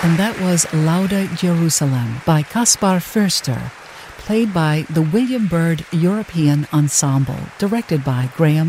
And that was Lauda Jerusalem by Kaspar Förster, played by the William Byrd European Ensemble, directed by Graham